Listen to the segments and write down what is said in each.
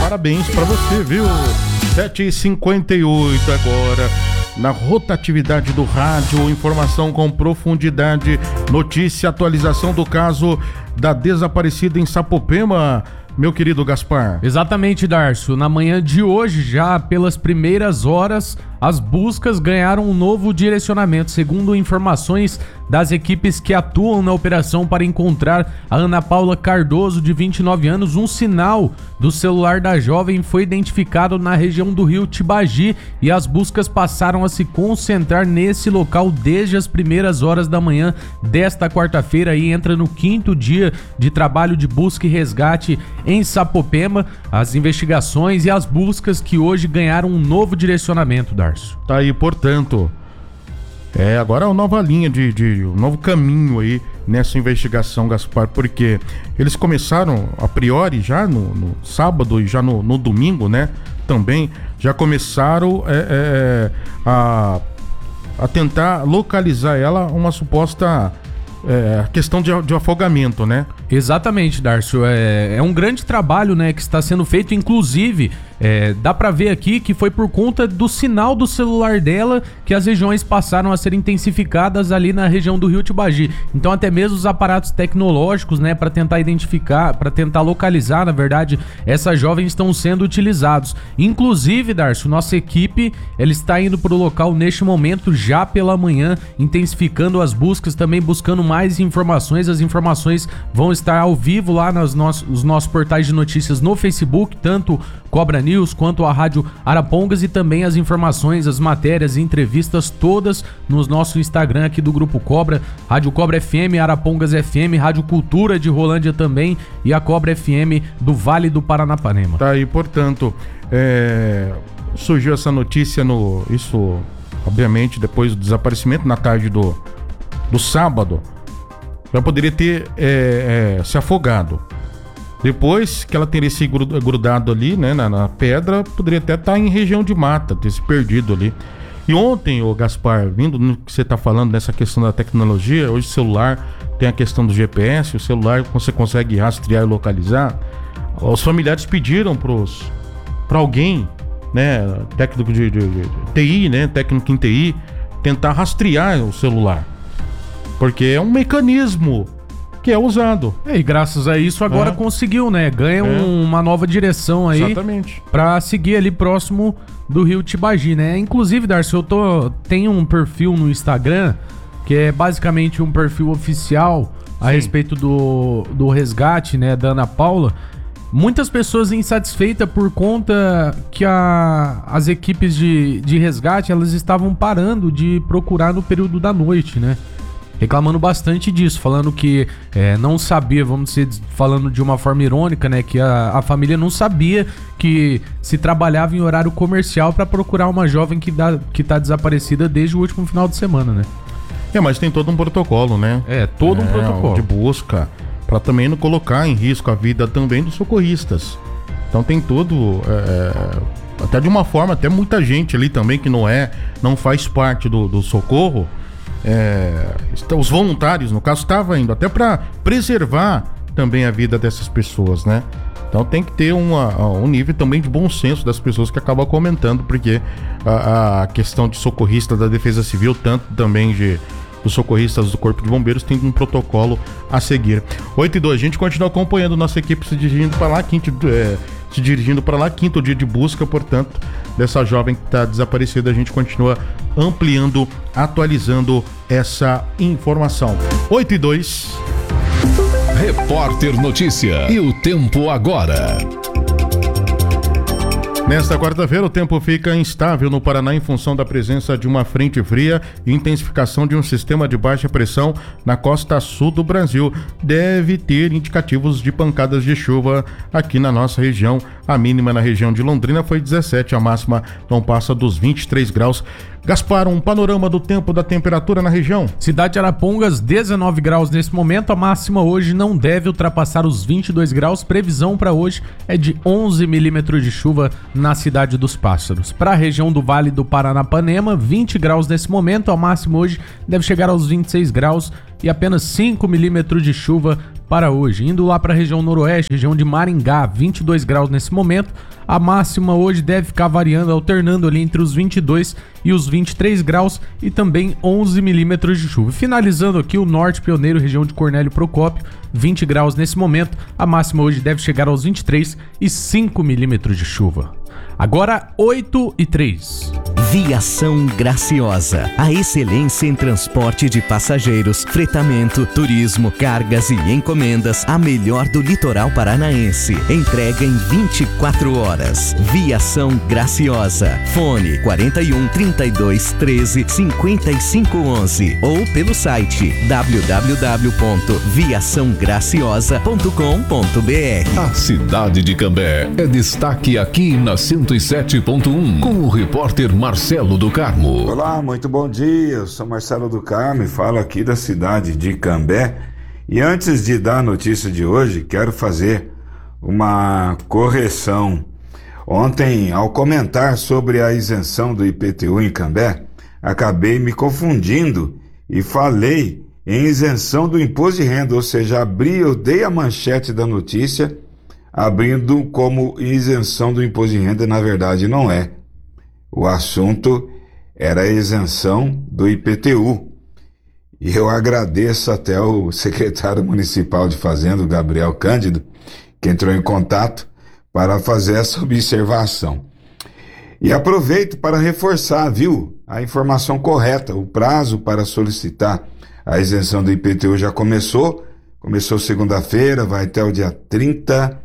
Parabéns pra você, viu? 7h58 agora. Na rotatividade do rádio, informação com profundidade, notícia, atualização do caso da desaparecida em Sapopema, meu querido Gaspar. Exatamente, Darcio. Na manhã de hoje, já pelas primeiras horas, as buscas ganharam um novo direcionamento, segundo informações das equipes que atuam na operação para encontrar a Ana Paula Cardoso, de 29 anos. Um sinal do celular da jovem foi identificado na região do rio Tibagi e as buscas passaram a se concentrar nesse local desde as primeiras horas da manhã desta quarta-feira. Aí entra no 5º dia de trabalho de busca e resgate em Sapopema. As investigações e as buscas que hoje ganharam um novo direcionamento, Darcio. Tá aí, portanto, agora é uma nova linha um novo caminho aí nessa investigação, Gaspar, porque eles começaram, a priori, já no sábado e já no domingo, né, também, já começaram a tentar localizar ela, uma suposta questão de afogamento, né? Exatamente, Darcio. É um grande trabalho, né, que está sendo feito, inclusive dá pra ver aqui que foi por conta do sinal do celular dela que as regiões passaram a ser intensificadas ali na região do rio Tibagi. Então até mesmo os aparatos tecnológicos, né, para tentar identificar, para tentar localizar, na verdade, essa jovem estão sendo utilizados. Inclusive, Darcio, nossa equipe, ela está indo pro local neste momento, já pela manhã, intensificando as buscas, também buscando mais informações. As informações vão estar ao vivo lá nos nossos portais de notícias no Facebook, tanto Cobra News quanto a Rádio Arapongas, e também as informações, as matérias e entrevistas todas no nosso Instagram aqui do Grupo Cobra, Rádio Cobra FM, Arapongas FM, Rádio Cultura de Rolândia também e a Cobra FM do Vale do Paranapanema. Tá aí, portanto, surgiu essa notícia isso, obviamente, depois do desaparecimento na tarde do sábado. Já poderia ter se afogado. Depois que ela teria se grudado ali, né, na pedra, poderia até estar em região de mata, ter se perdido ali. E ontem, o Gaspar, vindo no que você está falando nessa questão da tecnologia, hoje o celular tem a questão do GPS, o celular você consegue rastrear e localizar. Os familiares pediram para alguém, né, técnico de TI, né, técnico em TI, tentar rastrear o celular. Porque é um mecanismo que é usado. E graças a isso agora conseguiu, né? Ganha uma nova direção aí. Exatamente. Pra seguir ali próximo do rio Tibagi, né? Inclusive, Darcio, tenho um perfil no Instagram que é basicamente um perfil oficial a respeito do resgate, né, da Ana Paula. Muitas pessoas insatisfeitas por conta que as equipes de resgate, elas estavam parando de procurar no período da noite, né? Reclamando bastante disso, falando que não sabia, vamos dizer, falando de uma forma irônica, né, que a família não sabia que se trabalhava em horário comercial para procurar uma jovem que tá desaparecida desde o último final de semana, né? Mas tem todo um protocolo, né? Um protocolo de busca, para também não colocar em risco a vida também dos socorristas. Então tem todo, até de uma forma, até muita gente ali também que não faz parte do socorro. Os voluntários, no caso, estavam indo até para preservar também a vida dessas pessoas, né? Então tem que ter um nível também de bom senso das pessoas que acabam comentando, porque a questão de socorrista da Defesa Civil, tanto também dos socorristas do Corpo de Bombeiros, tem um protocolo a seguir. 8h02, a gente continua acompanhando nossa equipe se dirigindo para lá, quinto dia de busca, portanto, dessa jovem que está desaparecida. A gente continua ampliando, atualizando essa informação. 8h02. Repórter Notícia. E o tempo agora. Nesta quarta-feira, o tempo fica instável no Paraná em função da presença de uma frente fria e intensificação de um sistema de baixa pressão na costa sul do Brasil. Deve ter indicativos de pancadas de chuva aqui na nossa região. A mínima na região de Londrina foi 17, a máxima não passa dos 23 graus. Gaspar, um panorama do tempo, da temperatura na região. Cidade de Arapongas, 19 graus nesse momento. A máxima hoje não deve ultrapassar os 22 graus. Previsão para hoje é de 11 milímetros de chuva na Cidade dos Pássaros. Para a região do Vale do Paranapanema, 20 graus nesse momento. A máxima hoje deve chegar aos 26 graus. e apenas 5 milímetros de chuva para hoje. Indo lá para a região noroeste, região de Maringá, 22 graus nesse momento. A máxima hoje deve ficar variando, alternando ali entre os 22 e os 23 graus e também 11 milímetros de chuva. Finalizando aqui o norte pioneiro, região de Cornélio Procópio, 20 graus nesse momento. A máxima hoje deve chegar aos 23 e 5 milímetros de chuva. Agora 8h03. Viação Graciosa, a excelência em transporte de passageiros, fretamento, turismo, cargas e encomendas, a melhor do litoral paranaense. Entrega em 24 horas. Viação Graciosa. Fone 41 32 13 55 11 ou pelo site www.viaçãograciosa.com.br. A cidade de Cambé é destaque aqui na 107.1 com o repórter Marcelo do Carmo. Olá, muito bom dia, eu sou Marcelo do Carmo e falo aqui da cidade de Cambé. E antes de dar a notícia de hoje, quero fazer uma correção. Ontem, ao comentar sobre a isenção do IPTU em Cambé, acabei me confundindo e falei em isenção do imposto de renda, ou seja, eu dei a manchete da notícia abrindo como isenção do imposto de renda, na verdade não é. O assunto era a isenção do IPTU. E eu agradeço até o secretário municipal de Fazenda, Gabriel Cândido, que entrou em contato para fazer essa observação. E aproveito para reforçar, a informação correta. O prazo para solicitar a isenção do IPTU já começou segunda-feira, vai até o dia 30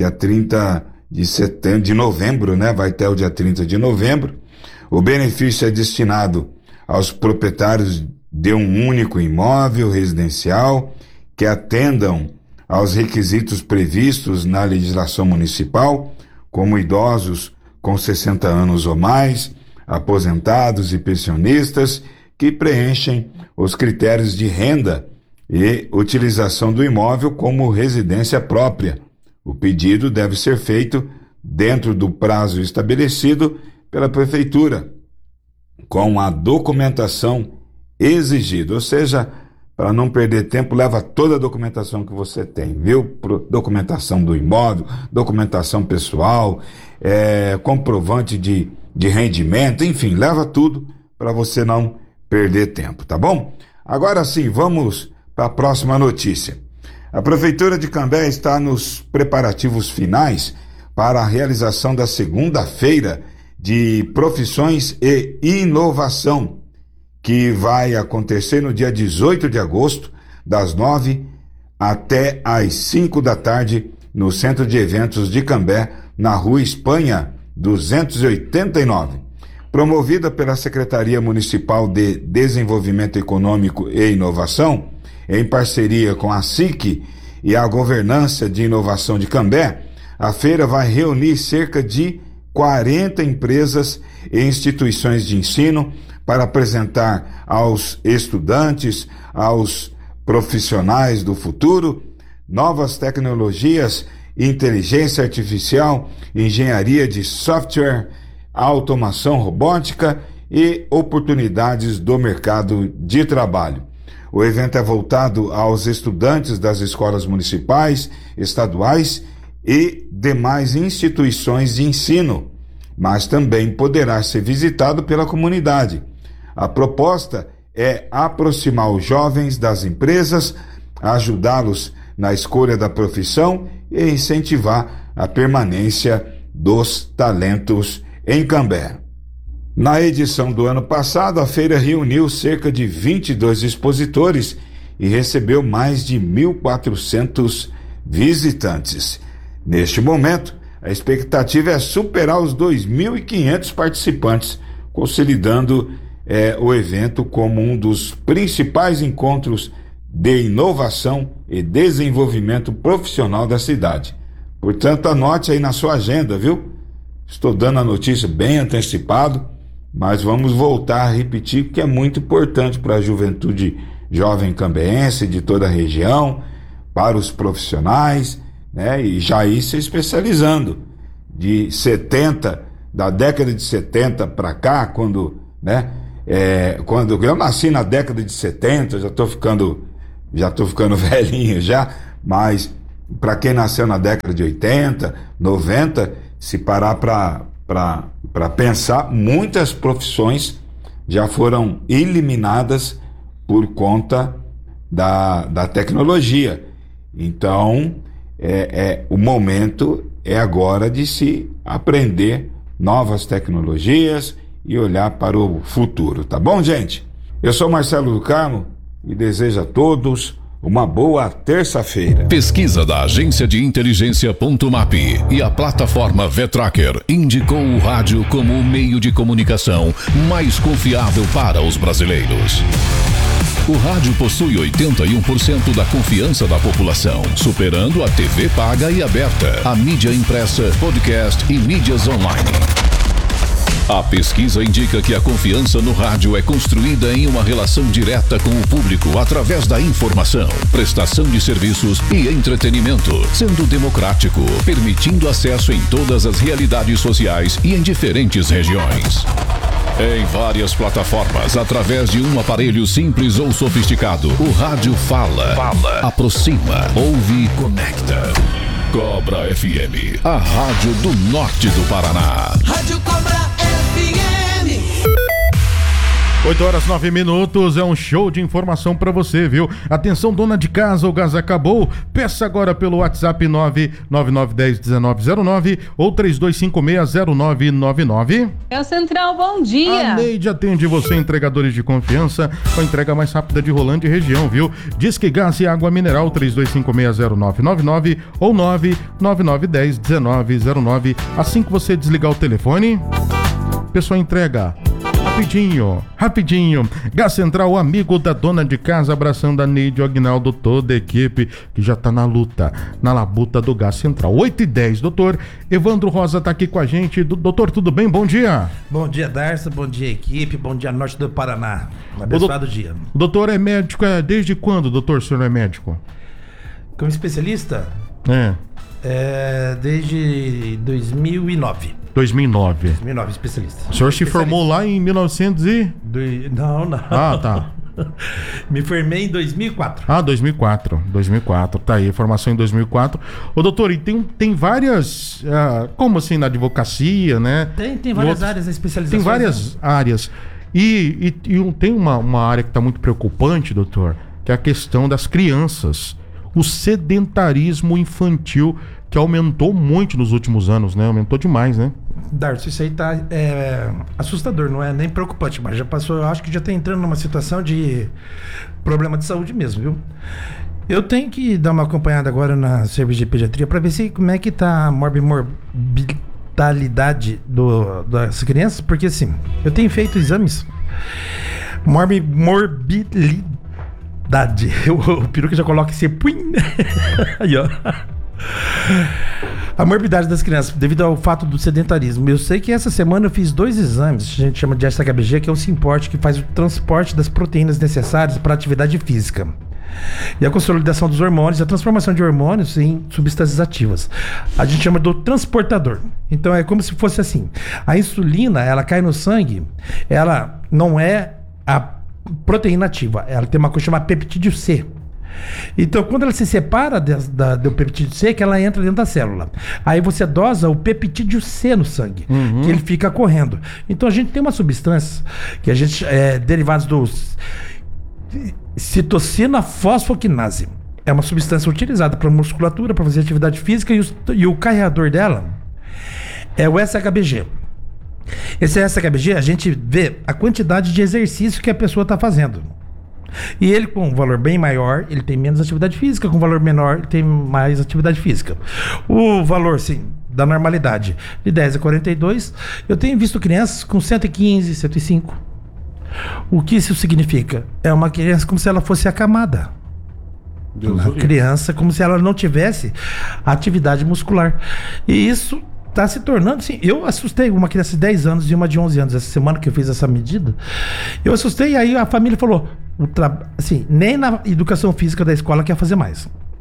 de novembro, né? Vai até o dia 30 de novembro. O benefício é destinado aos proprietários de um único imóvel residencial que atendam aos requisitos previstos na legislação municipal, como idosos com 60 anos ou mais, aposentados e pensionistas que preenchem os critérios de renda e utilização do imóvel como residência própria. O pedido deve ser feito dentro do prazo estabelecido pela Prefeitura, com a documentação exigida. Ou seja, para não perder tempo, leva toda a documentação que você tem, Documentação do imóvel, documentação pessoal, comprovante de rendimento, enfim, leva tudo para você não perder tempo, tá bom? Agora sim, vamos para a próxima notícia. A Prefeitura de Cambé está nos preparativos finais para a realização da segunda-feira de Profissões e Inovação, que vai acontecer no dia 18 de agosto, das 9 até às 5 da tarde, no Centro de Eventos de Cambé, na Rua Espanha, 289. Promovida pela Secretaria Municipal de Desenvolvimento Econômico e Inovação, em parceria com a SIC e a Governança de Inovação de Cambé, a feira vai reunir cerca de 40 empresas e instituições de ensino para apresentar aos estudantes, aos profissionais do futuro, novas tecnologias, inteligência artificial, engenharia de software, automação robótica e oportunidades do mercado de trabalho. O evento é voltado aos estudantes das escolas municipais, estaduais e demais instituições de ensino, mas também poderá ser visitado pela comunidade. A proposta é aproximar os jovens das empresas, ajudá-los na escolha da profissão e incentivar a permanência dos talentos em Cambé. Na edição do ano passado, a feira reuniu cerca de 22 expositores e recebeu mais de 1.400 visitantes. Neste momento, a expectativa é superar os 2.500 participantes, consolidando o evento como um dos principais encontros de inovação e desenvolvimento profissional da cidade. Portanto, anote aí na sua agenda, Estou dando a notícia bem antecipado, mas vamos voltar a repetir, porque é muito importante para a juventude jovem cambeense de toda a região, para os profissionais, e já ir se especializando. Da década de 70 para cá, quando eu nasci na década de 70, já estou ficando já estou ficando velhinho já, mas para quem nasceu na década de 80, 90, se parar para pensar, muitas profissões já foram eliminadas por conta da tecnologia. Então, o momento é agora de se aprender novas tecnologias e olhar para o futuro, tá bom, gente? Eu sou Marcelo do Carmo e desejo a todos uma boa terça-feira. Pesquisa da agência de inteligência Ponto.map e a plataforma Vetracker indicou o rádio como o meio de comunicação mais confiável para os brasileiros. O rádio possui 81% da confiança da população, superando a TV paga e aberta, a mídia impressa, podcast e mídias online. A pesquisa indica que a confiança no rádio é construída em uma relação direta com o público através da informação, prestação de serviços e entretenimento, sendo democrático, permitindo acesso em todas as realidades sociais e em diferentes regiões. Em várias plataformas, através de um aparelho simples ou sofisticado, o rádio fala, aproxima, ouve e conecta. Cobra FM, a rádio do norte do Paraná. Rádio Cobra FM. 8h09, é um show de informação pra você, viu? Atenção, dona de casa, o gás acabou. Peça agora pelo WhatsApp 999101909 ou 32560999. É o Central, bom dia. A Neide atende você, entregadores de confiança, com a entrega mais rápida de Rolândia e região, viu? Disque Gás e Água Mineral 32560999 ou 999101909. Assim que você desligar o telefone, pessoa entrega rapidinho. Gás Central, amigo da dona de casa, abraçando a Neide, o Aguinaldo, toda a equipe que já tá na labuta do Gás Central. 8h10, doutor Evandro Rosa tá aqui com a gente. Doutor, tudo bem? Bom dia. Bom dia, Darcy, bom dia, equipe, bom dia, norte do Paraná. Um abençoado dia. O doutor é médico, desde quando, doutor, o senhor é médico? Como especialista? Desde 2009. 2009, especialista. O senhor se formou lá em 1900 e... Não. Ah, tá. Me formei em 2004. Ah, 2004, tá aí, formação em 2004. Ô, doutor, e tem várias, como assim, na advocacia, né? Tem várias áreas de especialização. Tem várias áreas. E tem uma área que está muito preocupante, doutor, que é a questão das crianças. O sedentarismo infantil, que aumentou muito nos últimos anos, né? Aumentou demais, né? Darcy, isso aí tá assustador, não é nem preocupante, mas já passou, eu acho que já tá entrando numa situação de problema de saúde mesmo, viu? Eu tenho que dar uma acompanhada agora na serviço de pediatria para ver como é que tá a mortalidade das crianças, porque assim, eu tenho feito exames morbilidade. O peruca já coloca esse aí, ó. A morbidade das crianças devido ao fato do sedentarismo. Eu sei que essa semana eu fiz 2 exames, a gente chama de SHBG, que é o SIMPORT, que faz o transporte das proteínas necessárias para a atividade física e a consolidação dos hormônios e a transformação de hormônios em substâncias ativas. A gente chama do transportador. Então é como se fosse assim, a insulina, ela cai no sangue, ela não é a proteína ativa, ela tem uma coisa chamada peptídeo C. Então, quando ela se separa do peptídeo C, que ela entra dentro da célula. Aí você dosa o peptídeo C no sangue, que ele fica correndo. Então, a gente tem uma substância que a gente derivados dos citocina fosfoquinase. É uma substância utilizada para musculatura, para fazer atividade física, e o carreador dela é o SHBG. Esse SHBG, a gente vê a quantidade de exercício que a pessoa está fazendo. E ele, com um valor bem maior, ele tem menos atividade física, com um valor menor, ele tem mais atividade física. O valor, sim, da normalidade, de 10 a 42, eu tenho visto crianças com 115, 105. O que isso significa? É uma criança como se ela fosse acamada. Uma criança como se ela não tivesse atividade muscular. E isso está se tornando, assim, eu assustei uma criança de 10 anos e uma de 11 anos essa semana que eu fiz essa medida. Eu assustei, e aí a família falou, assim, nem na educação física da escola quer fazer mais.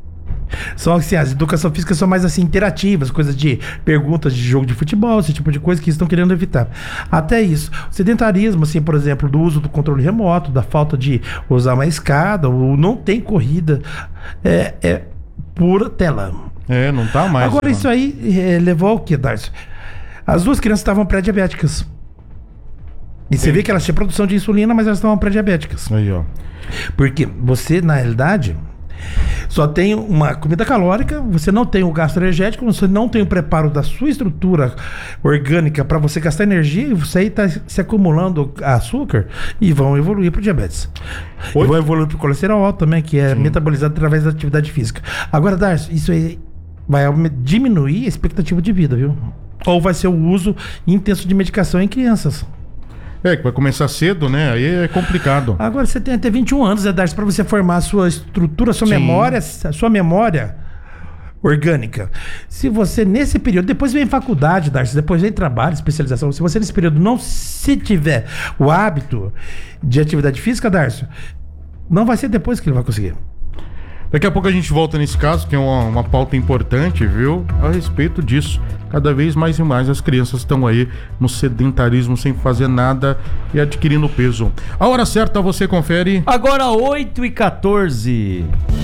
São assim, as educação física são mais assim interativas, coisas de perguntas de jogo de futebol, esse tipo de coisa que eles estão querendo evitar. Até isso, o sedentarismo, assim, por exemplo, do uso do controle remoto, da falta de usar uma escada, ou não tem corrida, é pura tela. Não tá mais. Agora isso aí levou ao que, Darcio? As duas crianças estavam pré-diabéticas. E você vê que elas tinham produção de insulina, mas elas estavam pré-diabéticas. Aí, ó. Porque você, na realidade, só tem uma comida calórica, você não tem o gasto energético, você não tem o preparo da sua estrutura orgânica para você gastar energia, e você aí está se acumulando açúcar e vão evoluir para o diabetes. E vão evoluir para o colesterol alto também, que é metabolizado através da atividade física. Agora, Darcio, isso aí vai diminuir a expectativa de vida, viu? Ou vai ser o uso intenso de medicação em crianças. Que vai começar cedo, né? Aí é complicado. Agora você tem até 21 anos, né, Darcio, para você formar a sua estrutura, a sua memória orgânica. Se você, nesse período, depois vem faculdade, Darcio, depois vem trabalho, especialização, se você nesse período não se tiver o hábito de atividade física, Darcio, não vai ser depois que ele vai conseguir. Daqui a pouco a gente volta nesse caso, que é uma pauta importante, viu? A respeito disso. Cada vez mais e mais as crianças estão aí no sedentarismo, sem fazer nada e adquirindo peso. A hora certa você confere. Agora 8h14.